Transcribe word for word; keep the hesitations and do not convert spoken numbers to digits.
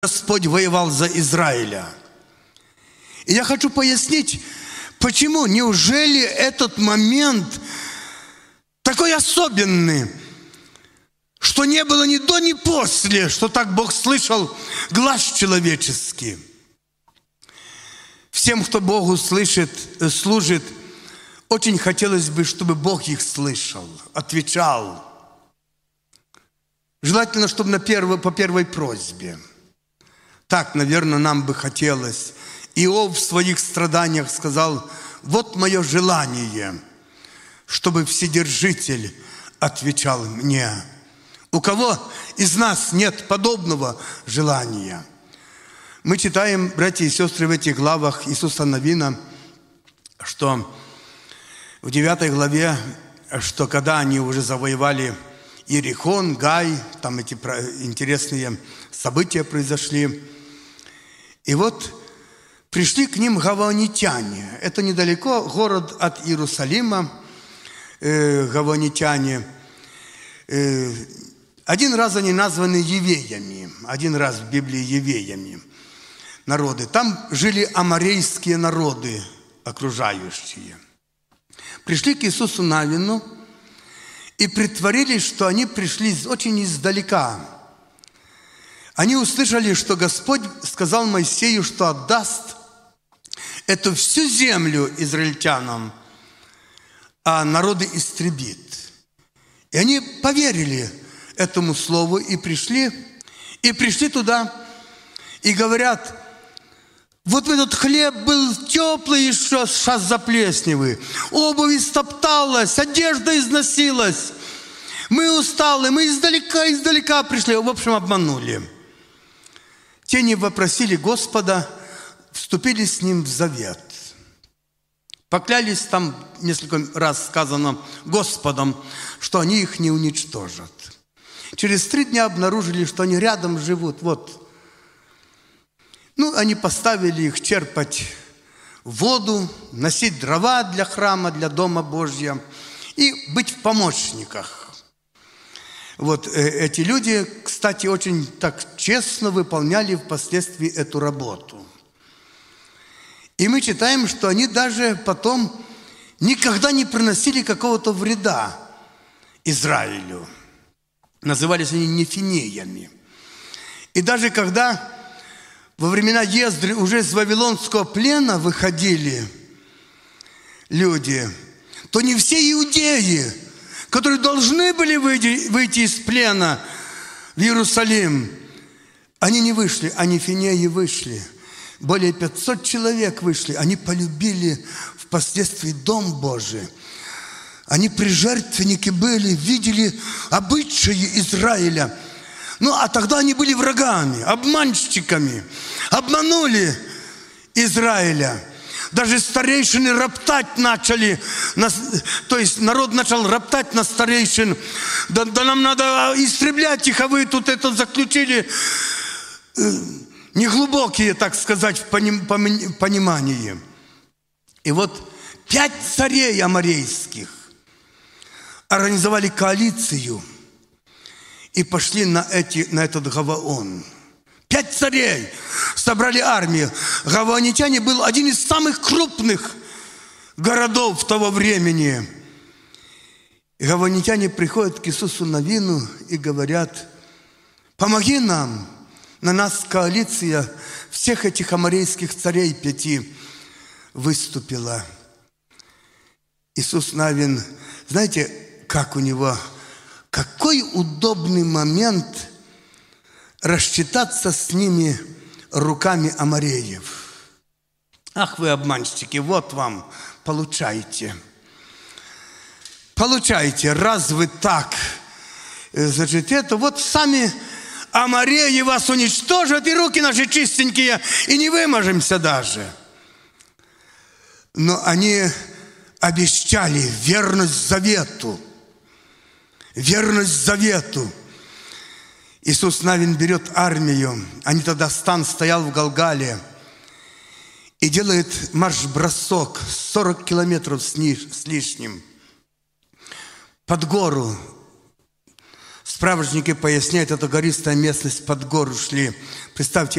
Господь воевал за Израиля. И я хочу пояснить, почему. Неужели этот момент такой особенный, что не было ни до, ни после, что так Бог слышал глаз человеческий. Всем, кто Богу слышит, служит, очень хотелось бы, чтобы Бог их слышал, отвечал. Желательно, чтобы на первой, по первой просьбе. Так, наверное, нам бы хотелось. Иов в своих страданиях сказал: вот мое желание, чтобы Вседержитель отвечал мне. У кого из нас нет подобного желания? Мы читаем, братья и сестры, в этих главах Иисуса Навина, что в девятой главе, что когда они уже завоевали Иерихон, Гай, там эти интересные события произошли. И вот пришли к ним гаванитяне. Это недалеко, город от Иерусалима, э, гаванитяне. Э, один раз они названы евеями, один раз в Библии евеями народы. Там жили аморейские народы, окружающие. Пришли к Иисусу Навину и притворились, что они пришли очень издалека. Они услышали, что Господь сказал Моисею, что отдаст эту всю землю израильтянам, а народы истребит. И они поверили этому слову и пришли, и пришли туда, и говорят: вот этот хлеб был теплый еще, сейчас заплесневый, обувь истопталась, одежда износилась, мы усталы, мы издалека, издалека пришли, в общем, обманули. Те не вопросили Господа, вступили с Ним в завет. Поклялись, там несколько раз сказано Господом, что они их не уничтожат. Через три дня обнаружили, что они рядом живут. Вот. Ну, они поставили их черпать воду, носить дрова для храма, для Дома Божьего и быть в помощниках. Вот эти люди, кстати, очень так честно выполняли впоследствии эту работу. И мы читаем, что они даже потом никогда не приносили какого-то вреда Израилю. Назывались они нефинеями. И даже когда во времена Ездры уже из Вавилонского плена выходили люди, то не все иудеи, которые должны были выйти, выйти из плена в Иерусалим, они не вышли, а нефинеи вышли. Более пятьсот человек вышли. Они полюбили впоследствии Дом Божий. Они прижертвенники были, видели обычаи Израиля. Ну, а тогда они были врагами, обманщиками. Обманули Израиля. Даже старейшины роптать начали. На, то есть народ начал роптать на старейшин. Да, да нам надо истреблять их, а вы тут это заключили. Неглубокие, так сказать, в понимании. И вот пять царей аморейских организовали коалицию и пошли на, эти, на этот Гаваон. Пять царей собрали армию. Гаваонитяне был один из самых крупных городов того времени. И гаваонитяне приходят к Иисусу Навину и говорят: помоги нам. На нас коалиция всех этих аморейских царей пяти выступила. Иисус Навин, знаете, как у него, какой удобный момент рассчитаться с ними руками амореев. Ах вы обманщики, вот вам, получайте. Получайте, раз вы так, значит, это вот сами амореи вас уничтожат, и руки наши чистенькие, и не выможемся даже. Но они обещали верность завету. Верность завету. Иисус Навин берет армию. Они тогда стан стоял в Галгале. И делает марш-бросок сорок километров с лишним. Под гору. Справочники поясняют, это гористая местность, под гору шли. Представьте,